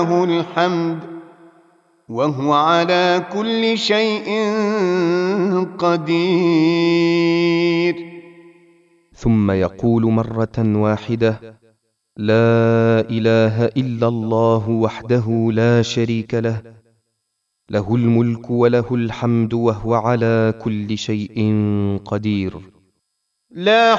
وله الحمد وهو على كل شيء قدير. ثم يقول مرة واحدة: لا إله إلا الله وحده لا شريك له، له الملك وله الحمد وهو على كل شيء قدير. لا